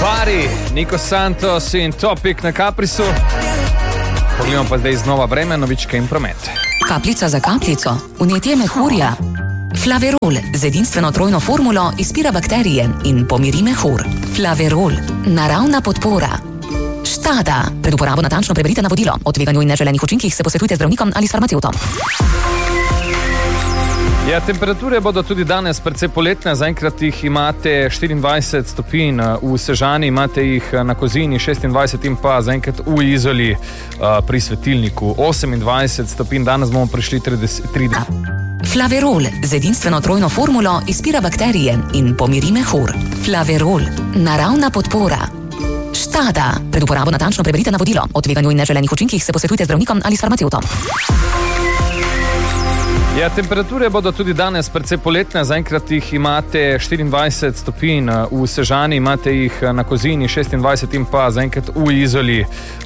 Bari, Nico Santos in Topik na Caprisu. Pogledamo pa zdaj znova vreme, novičke in promet. Kapljica za kapljico, vnetje mehurja. Flaverol z edinstveno trojno formulo izpira bakterije in pomiri mehur. Flaverol, naravna podpora. Štada, pred uporabo natančno preberite navodilo. O tveganju in neželenih učinkih se posvetujte z zdravnikom ali s farmacevtom. Ja, temperature bodo tudi danes precej poletne, zaenkrat jih imate 24 stopinj v Sežani, imate jih na Kozini 26 in pa zaenkrat v Izoli pri Svetilniku 28 stopinj, danes bomo prišli 30. Flaverol z edinstveno trojno formulo izpira bakterije in pomiri mehur. Flaverol, naravna podpora. Štada, pred uporabo natančno preberite navodilo. O tveganju in neželenih učinkih se posvetujte z zdravnikom ali s farmacevtom. Ja, temperature bodo tudi danes precej poletne, zaenkrat jih imate 24 stopinj v Sežani, imate jih na Kozini 26 in pa zaenkrat v Izoli